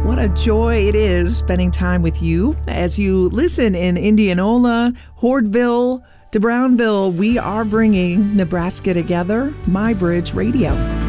What a joy it is spending time with you as you listen in Indianola, Hordeville, to Brownville. We are bringing Nebraska together, My Bridge Radio.